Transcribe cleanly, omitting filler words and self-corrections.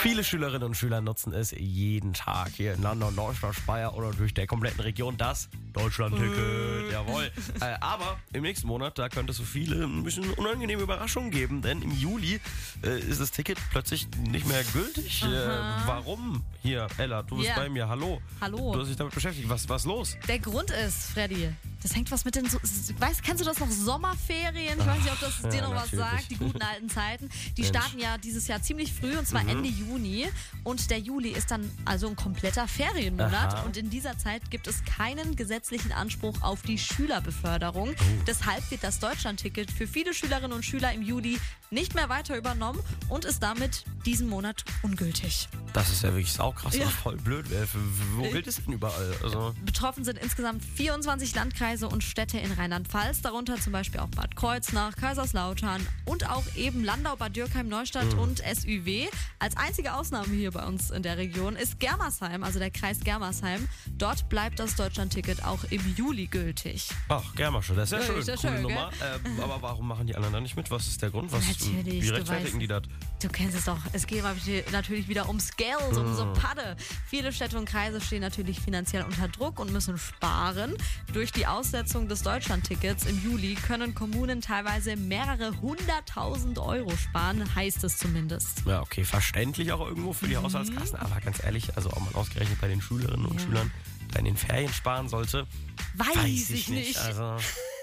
Viele Schülerinnen und Schüler nutzen es jeden Tag hier in Landau, Neustadt, Speyer oder durch der kompletten Region das Deutschland-Ticket. Jawohl. Aber im nächsten Monat, da könnte es für viele ein bisschen unangenehme Überraschungen geben, denn im Juli ist das Ticket plötzlich nicht mehr gültig. Warum? Hier, Ella, du bist bei mir. Hallo. Hallo. Du hast dich damit beschäftigt. Was ist los? Der Grund ist, Freddy, das hängt was mit den, kennst du das noch, Sommerferien? Ich weiß nicht, ob das dir noch was sagt, die guten alten Zeiten. Die starten ja dieses Jahr ziemlich früh, und zwar Ende Juni. Und der Juli ist dann also ein kompletter Ferienmonat. Aha. Und in dieser Zeit gibt es keinen gesetzlichen Anspruch auf die Schülerbeförderung. Deshalb wird das Deutschlandticket für viele Schülerinnen und Schüler im Juli nicht mehr weiter übernommen und ist damit diesen Monat ungültig. Das ist ja wirklich saukrass, Ja. voll blöd. Wo gilt es denn überall? Also, Betroffen sind insgesamt 24 Landkreise und Städte in Rheinland-Pfalz, darunter zum Beispiel auch Bad Kreuznach, Kaiserslautern und auch eben Landau, Bad Dürkheim, Neustadt und SÜW. Als einzige Ausnahme hier bei uns in der Region ist Germersheim, also der Kreis Germersheim. Dort bleibt das Deutschlandticket auch im Juli gültig. ach, Germersche, das ist ja schön. Ist ja Coole schön, Nummer. Aber warum machen die anderen da nicht mit? Was ist der Grund? Natürlich, Wie du rechtfertigen die das? Du kennst es doch. Es geht natürlich wieder ums Geld, um so Padde. Viele Städte und Kreise stehen natürlich finanziell unter Druck und müssen sparen. Durch die Aussetzung des Deutschlandtickets im Juli können Kommunen teilweise mehrere 100.000 Euro sparen, heißt es zumindest. Ja, okay, verständlich auch irgendwo für die Haushaltskassen. Aber ganz ehrlich, also ob man ausgerechnet bei den Schülerinnen und Schülern da in den Ferien sparen sollte, Weiß ich nicht. Also